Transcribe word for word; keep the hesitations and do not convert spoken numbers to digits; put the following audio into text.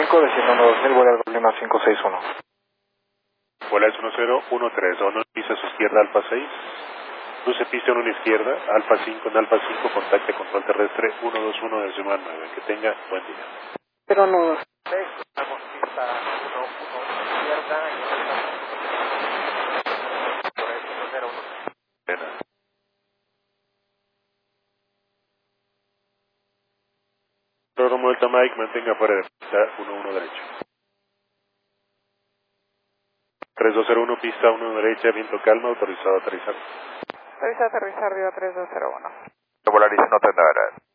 cinco, desciendo uno dos mil, vuela al Lima cinco seis uno. Vuela es uno cero uno tres, uno pisa a su izquierda, Alfa seis. Cruce pista uno a la izquierda, Alfa cinco, en Alfa cinco, contacte control terrestre uno dos uno de Suma nueve. Que tenga buen día. Pero no. Estamos pista uno uno a la izquierda y por el uno cero uno. Pena. Programa Delta Mike, mantenga fuera de pista uno uno derecho. tres dos cero uno, pista uno derecha, viento calma, autorizado a aterrizar. Autoriza aterrizar arriba tres dos cero uno. Volaris no tendrá.